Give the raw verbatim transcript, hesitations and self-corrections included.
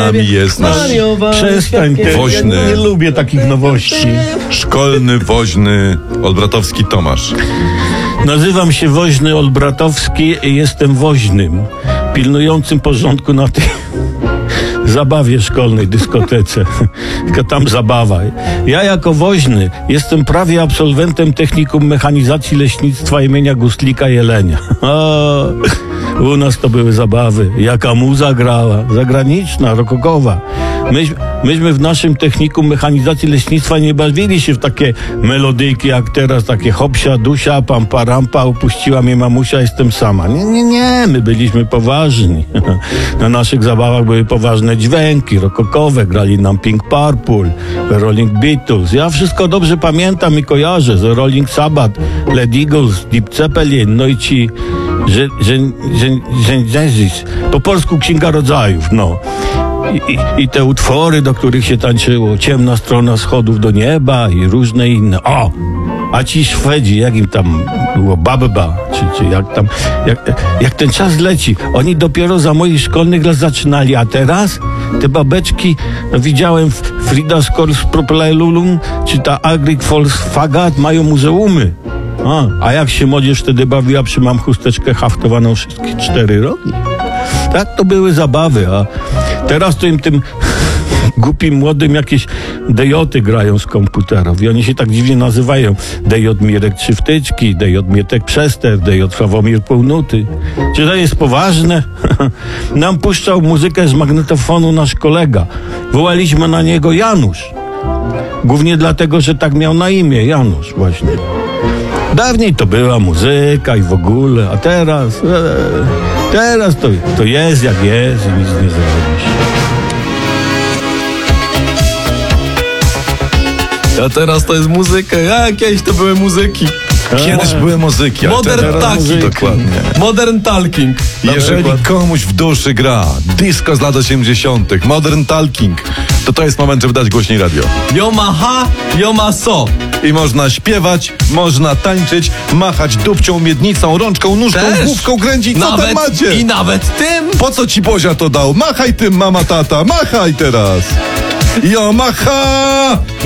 nami jest nasz Przestań, ty. woźny. Ja nie lubię takich nowości. szkolny, woźny, olbratowski Tomasz. Nazywam się Woźny Olbratowski i jestem woźnym, pilnującym porządku na tej zabawie szkolnej, dyskotece. Tylko tam zabawa. Ja jako woźny jestem prawie absolwentem technikum mechanizacji leśnictwa imienia Gustlika Jelenia. O, u nas to były zabawy. Jaka muza grała. Zagraniczna, rokokowa. Myśmy, myśmy w naszym technikum mechanizacji leśnictwa nie bawili się w takie melodyjki jak teraz, takie hopsia, dusia, pampa, rampa, upuściła mnie mamusia, jestem sama. Nie, nie, nie, my byliśmy poważni. Na naszych zabawach były poważne dźwięki, rokokowe, grali nam Pink Purple, Rolling Beatles. Ja wszystko dobrze pamiętam i kojarzę, z Rolling Sabbath, Led Eagles, Deep Zeppelin, no i ci, że, że, że, że, że, po polsku Księga Rodzajów, no. I, i, I te utwory, do których się tańczyło, Ciemna strona schodów do nieba i różne inne. O! A ci Szwedzi, jak im tam było, Babba, czy, czy jak tam, jak, jak ten czas leci, oni dopiero za moich szkolnych lat zaczynali, a teraz te babeczki, no widziałem Frida Skors Propelulum, czy ta Agric Volkswagen mają muzeumy. A, a jak się młodzież wtedy bawiła, przy mam chusteczkę haftowaną wszystkie cztery roki. Tak to były zabawy, a teraz to im tym głupim młodym jakieś dejoty grają z komputerów i oni się tak dziwnie nazywają. Dejot Mirek Trzy Wtyczki, Dejot Mietek Przester, Dejot Sławomir Półnuty. Czy to jest poważne? Nam puszczał muzykę z magnetofonu nasz kolega. Wołaliśmy na niego Janusz. Głównie dlatego, że tak miał na imię, Janusz właśnie. Dawniej to była muzyka i w ogóle, a teraz, e, teraz to, to jest jak jest i nic nie zrobisz. A teraz to jest muzyka. A kiedyś to były muzyki. Kiedyś były muzyki, a Modern teraz talking. dokładnie. Modern talking. Jeżeli komuś w duszy gra disco z lat osiemdziesiątych, modern talking, to to jest moment, żeby dać głośniej radio. Yo ma ha, yo ma so. I można śpiewać, można tańczyć, machać dupcią, miednicą, rączką, nóżką, Też. główką, kręcić, co tam Nawet, macie? I nawet tym. Po co ci Bozia to dał? Machaj tym, mama, tata, machaj teraz! Jo, macha!